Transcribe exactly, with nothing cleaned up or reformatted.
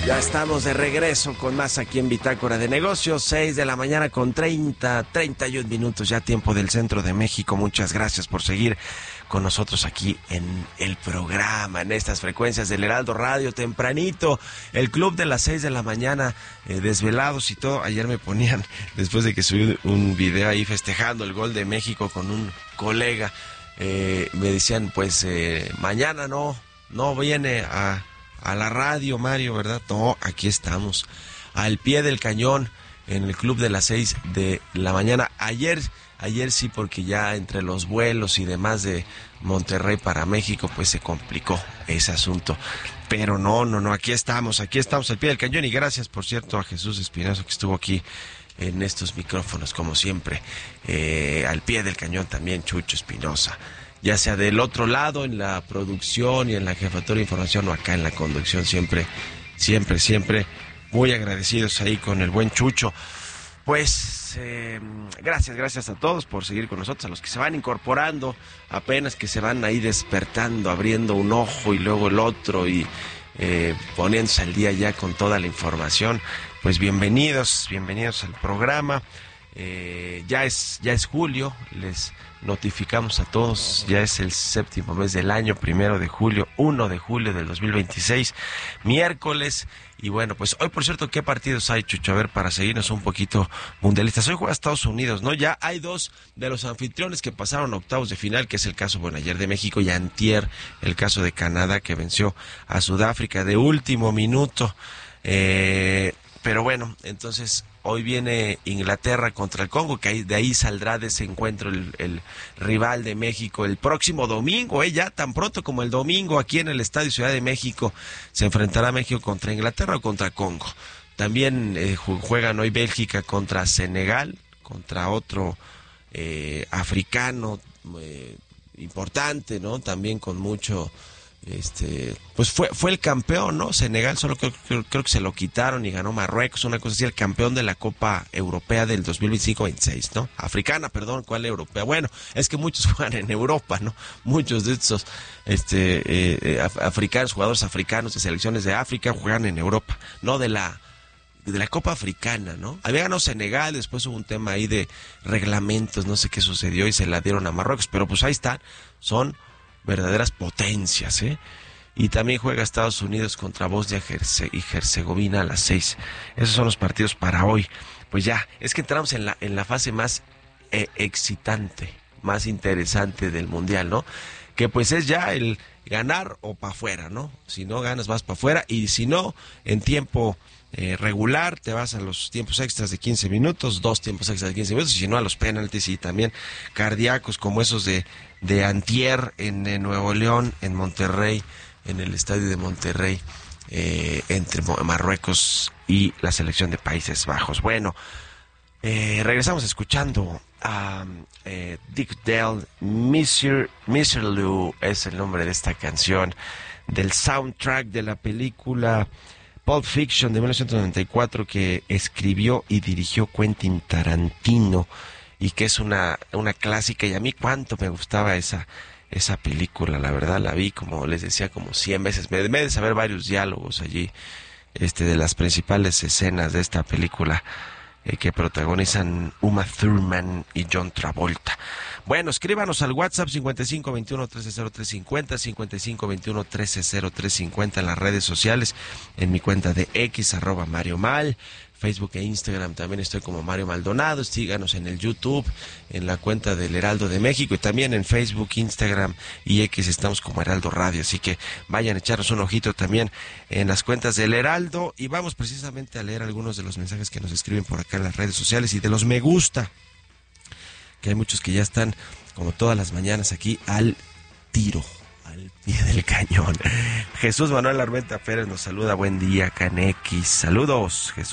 Ya estamos de regreso con más aquí en Bitácora de Negocios, seis de la mañana con treinta, treinta y un minutos, ya tiempo del centro de México. Muchas gracias por seguir con nosotros aquí en el programa, en estas frecuencias del Heraldo Radio, tempranito, el club de las seis de la mañana, eh, desvelados y todo. Ayer me ponían, después de que subí un video ahí festejando el gol de México con un colega, eh, me decían, pues eh, mañana no, no viene a... a la radio, Mario, ¿verdad? No, aquí estamos, al pie del cañón, en el club de las seis de la mañana. Ayer, ayer sí, porque ya entre los vuelos y demás de Monterrey para México, pues se complicó ese asunto. Pero no, no, no, aquí estamos, aquí estamos al pie del cañón. Y gracias, por cierto, a Jesús Espinosa, que estuvo aquí en estos micrófonos, como siempre, eh, al pie del cañón también, Chucho Espinosa. Ya sea del otro lado, en la producción y en la jefatura de información, o acá en la conducción, siempre, siempre, siempre muy agradecidos ahí con el buen Chucho. Pues, eh, gracias, gracias a todos por seguir con nosotros, a los que se van incorporando, apenas que se van ahí despertando, abriendo un ojo y luego el otro y eh, poniéndose al día ya con toda la información. Pues bienvenidos, bienvenidos al programa. Eh, ya es, ya es julio, les notificamos a todos, ya es el séptimo mes del año, primero de julio, uno de julio del dos mil veintiséis, miércoles. Y bueno, pues hoy, por cierto, ¿qué partidos hay, Chucho? A ver, para seguirnos un poquito mundialistas. Hoy juega Estados Unidos, ¿no? Ya hay dos de los anfitriones que pasaron a octavos de final, que es el caso, bueno, ayer de México, y antier el caso de Canadá, que venció a Sudáfrica de último minuto. Eh, pero bueno, entonces hoy viene Inglaterra contra el Congo, que ahí, de ahí saldrá de ese encuentro el, el rival de México el próximo domingo, ¿eh? Ya tan pronto como el domingo, aquí en el Estadio Ciudad de México, se enfrentará México contra Inglaterra o contra Congo. También eh, juegan hoy Bélgica contra Senegal, contra otro eh, africano eh, importante, ¿no? También con mucho... Este, pues fue fue el campeón, ¿no? Senegal, solo creo, creo, creo que se lo quitaron y ganó Marruecos, una cosa así, el campeón de la Copa Europea del dos mil veinticinco veintiséis, ¿no? Africana, perdón, ¿cuál europea? Bueno, es que muchos juegan en Europa, ¿no? Muchos de estos este eh, af- africanos, jugadores africanos de selecciones de África juegan en Europa, no de la de la Copa Africana, ¿no? Había ganado Senegal, después hubo un tema ahí de reglamentos, no sé qué sucedió y se la dieron a Marruecos, pero pues ahí están, son verdaderas potencias, ¿eh? Y también juega Estados Unidos contra Bosnia y Herzegovina a las seis. Esos son los partidos para hoy. Pues ya, es que entramos en la en la fase más eh, excitante, más interesante del Mundial, ¿no? Que pues es ya el ganar o para afuera, ¿no? Si no ganas, vas para afuera, y si no, en tiempo eh, regular, te vas a los tiempos extras de quince minutos, dos tiempos extras de quince minutos, y si no, a los penaltis, y también cardíacos como esos de de antier en, en Nuevo León, en Monterrey, en el estadio de Monterrey, eh, entre Marruecos y la selección de Países Bajos. Bueno, eh, regresamos escuchando a eh, Dick Dale, Mister Mister Lou es el nombre de esta canción, del soundtrack de la película Pulp Fiction de mil novecientos noventa y cuatro, que escribió y dirigió Quentin Tarantino, y que es una una clásica. Y a mí cuánto me gustaba esa esa película, la verdad, la vi, como les decía, como cien veces. Me debe de saber varios diálogos allí, este de las principales escenas de esta película eh, que protagonizan Uma Thurman y John Travolta. Bueno, escríbanos al WhatsApp cincuenta y cinco veintiuno trece cero tres cincuenta, cincuenta y cinco veintiuno trece cero tres cincuenta, en las redes sociales, en mi cuenta de X, arroba Mario Mal, Facebook e Instagram también estoy como Mario Maldonado. Síganos en el YouTube, en la cuenta del Heraldo de México, y también en Facebook, Instagram y X estamos como Heraldo Radio, así que vayan a echarnos un ojito también en las cuentas del Heraldo. Y vamos precisamente a leer algunos de los mensajes que nos escriben por acá en las redes sociales, y de los me gusta, que hay muchos que ya están como todas las mañanas aquí al tiro, al pie del cañón. Jesús Manuel Armenta Pérez nos saluda, buen día, Canex, saludos, Jesús.